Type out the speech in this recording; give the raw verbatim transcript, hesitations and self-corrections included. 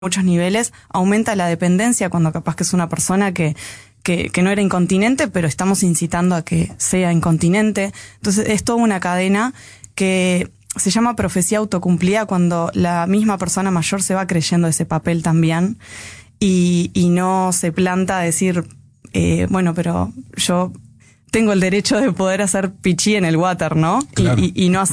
muchos niveles, aumenta la dependencia cuando capaz que es una persona que, que, que no era incontinente, pero estamos incitando a que sea incontinente. Entonces es toda una cadena que se llama profecía autocumplida, cuando la misma persona mayor se va creyendo ese papel también y, y no se planta a decir, eh, bueno, pero yo tengo el derecho de poder hacer pichí en el water, ¿no? Claro. Y, y, y no hacer